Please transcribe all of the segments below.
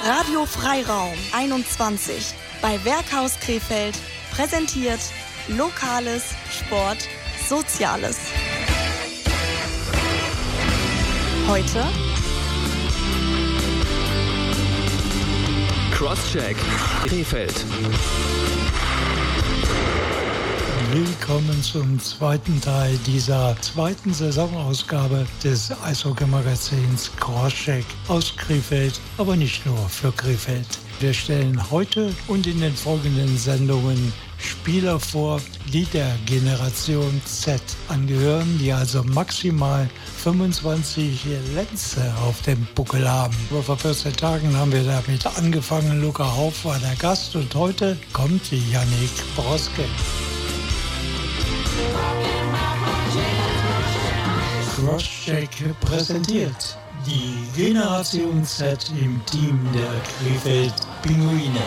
Radio Freiraum 21 bei Werkhaus Krefeld präsentiert Lokales, Sport, Soziales. Heute Crosscheck Krefeld. Willkommen zum zweiten Teil dieser zweiten Saisonausgabe des Eishockey-Magazins Crosscheck aus Krefeld, aber nicht nur für Krefeld. Wir stellen heute und in den folgenden Sendungen Spieler vor, die der Generation Z angehören, die also maximal 25 Lenze auf dem Buckel haben. Vor 14 Tagen haben wir damit angefangen. Luca Hauff war der Gast und heute kommt Yannick Broske. Crosscheck präsentiert die Generation Z im Team der Krefeld Pinguine.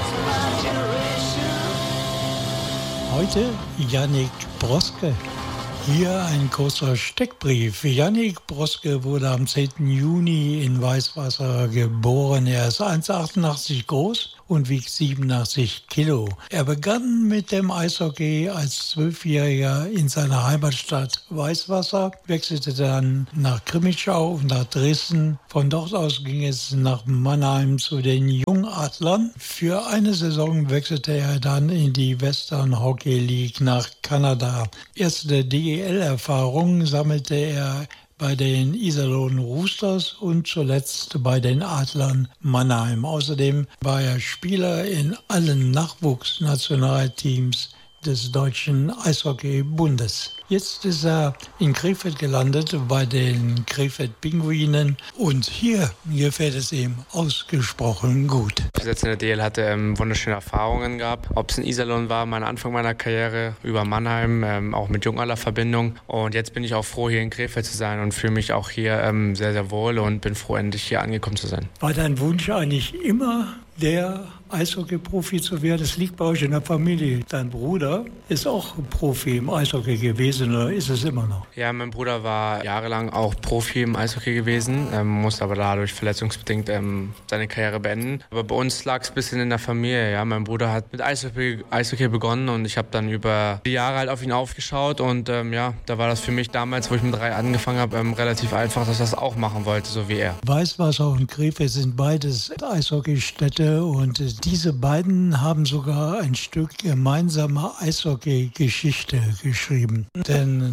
Heute Yannick Broske. Hier ein kurzer Steckbrief. Yannick Broske wurde am 10. Juni in Weißwasser geboren. Er ist 1,88 groß und wiegt 87 Kilo. Er begann mit dem Eishockey als 12-Jähriger in seiner Heimatstadt Weißwasser, wechselte dann nach Grimmitschau und nach Dresden. Von dort aus ging es nach Mannheim zu den Jungadlern. Für eine Saison wechselte er dann in die Western Hockey League nach Kanada. Erste DEL-Erfahrung sammelte er bei den Iserlohn Roosters und zuletzt bei den Adlern Mannheim. Außerdem war er Spieler in allen Nachwuchsnationalteams des Deutschen Eishockey-Bundes. Jetzt ist er in Krefeld gelandet bei den Krefeld Pinguinen und hier gefällt es ihm ausgesprochen gut. Ich in der DL hatte wunderschöne Erfahrungen gehabt, ob es in Iserlohn war, mein Anfang meiner Karriere, über Mannheim, auch mit Jungadler-Verbindung. Und jetzt bin ich auch froh, hier in Krefeld zu sein und fühle mich auch hier sehr, sehr wohl und bin froh, endlich hier angekommen zu sein. War dein Wunsch eigentlich immer der Eishockey-Profi zu werden? Das liegt bei euch in der Familie. Dein Bruder ist auch Profi im Eishockey gewesen oder ist es immer noch? Ja, mein Bruder war jahrelang auch Profi im Eishockey gewesen, musste aber dadurch verletzungsbedingt seine Karriere beenden. Aber bei uns lag es ein bisschen in der Familie. Ja. Mein Bruder hat mit Eishockey begonnen und ich habe dann über die Jahre halt auf ihn aufgeschaut und da war das für mich damals, wo ich mit 3 angefangen habe, relativ einfach, dass ich das auch machen wollte, so wie er. Weißwasser und Krefeld sind beides Eishockeystädte und diese beiden haben sogar ein Stück gemeinsame Eishockey-Geschichte geschrieben. Denn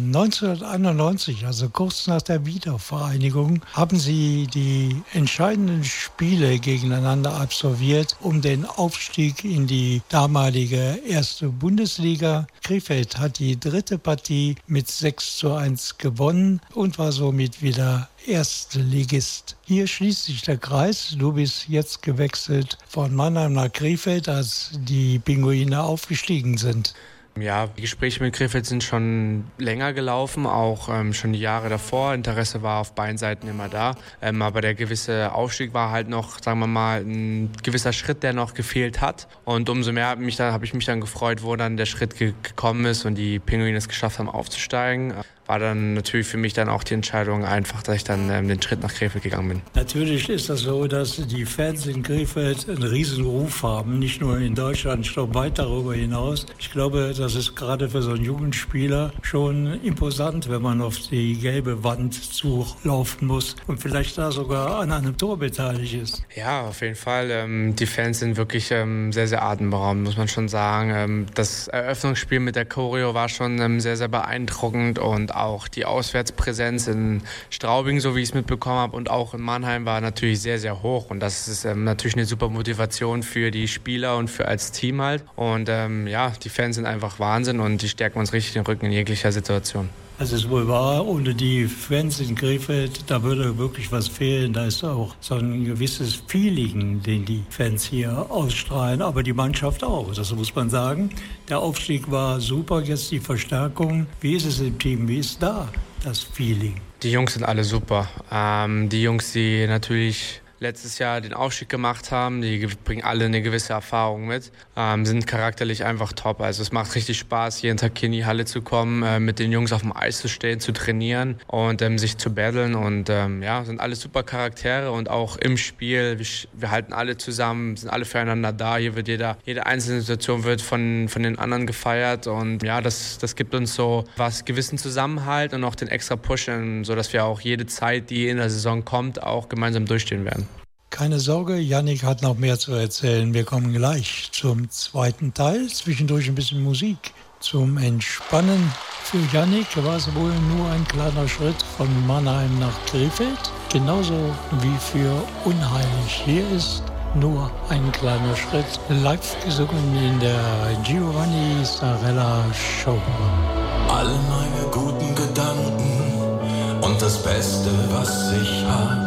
1991, also kurz nach der Wiedervereinigung, haben sie die entscheidenden Spiele gegeneinander absolviert, um den Aufstieg in die damalige erste Bundesliga. Krefeld hat die 3. Partie mit 6:1 gewonnen und war somit wieder Erstligist. Hier schließt sich der Kreis. Du bist jetzt gewechselt von Mannheim nach Krefeld, als die Pinguine aufgestiegen sind. Ja, die Gespräche mit Krefeld sind schon länger gelaufen, auch schon die Jahre davor. Interesse war auf beiden Seiten immer da. Aber der gewisse Aufstieg war halt noch, sagen wir mal, ein gewisser Schritt, der noch gefehlt hat. Und umso mehr habe ich mich dann gefreut, wo dann der Schritt gekommen ist und die Pinguine es geschafft haben, aufzusteigen. War dann natürlich für mich dann auch die Entscheidung einfach, dass ich dann den Schritt nach Krefeld gegangen bin. Natürlich ist das so, dass die Fans in Krefeld einen riesen Ruf haben, nicht nur in Deutschland, ich glaube weit darüber hinaus. Ich glaube, das ist gerade für so einen jungen Spieler schon imposant, wenn man auf die gelbe Wand zulaufen muss und vielleicht da sogar an einem Tor beteiligt ist. Ja, auf jeden Fall. Die Fans sind wirklich sehr, sehr atemberaubend, muss man schon sagen. Das Eröffnungsspiel mit der Choreo war schon sehr, sehr beeindruckend und auch die Auswärtspräsenz in Straubing, so wie ich es mitbekommen habe, und auch in Mannheim war natürlich sehr, sehr hoch. Und das ist natürlich eine super Motivation für die Spieler und für als Team halt. Und die Fans sind einfach Wahnsinn und die stärken uns richtig den Rücken in jeglicher Situation. Es ist wohl wahr, ohne die Fans in Krefeld, da würde wirklich was fehlen. Da ist auch so ein gewisses Feeling, den die Fans hier ausstrahlen, aber die Mannschaft auch, das muss man sagen. Der Aufstieg war super, jetzt die Verstärkung. Wie ist es im Team? Wie ist da das Feeling? Die Jungs sind alle super. Die Jungs, die natürlich letztes Jahr den Aufstieg gemacht haben. Die bringen alle eine gewisse Erfahrung mit, sind charakterlich einfach top. Also es macht richtig Spaß, jeden Tag hier in die Halle zu kommen, mit den Jungs auf dem Eis zu stehen, zu trainieren und sich zu battlen. Und sind alle super Charaktere und auch im Spiel, wir halten alle zusammen, sind alle füreinander da. Hier wird jede einzelne Situation wird von den anderen gefeiert und ja, das gibt uns so was gewissen Zusammenhalt und auch den extra Push, sodass wir auch jede Zeit, die in der Saison kommt, auch gemeinsam durchstehen werden. Keine Sorge, Yannick hat noch mehr zu erzählen. Wir kommen gleich zum zweiten Teil. Zwischendurch ein bisschen Musik zum Entspannen. Für Yannick war es wohl nur ein kleiner Schritt von Mannheim nach Krefeld. Genauso wie für Unheilig. Hier ist nur ein kleiner Schritt. Live gesungen in der Giovanni Zarella Show. All meine guten Gedanken und das Beste, was ich hab,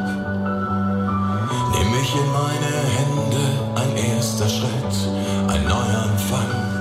nehm ich in meine Hände, ein erster Schritt, ein Neuanfang.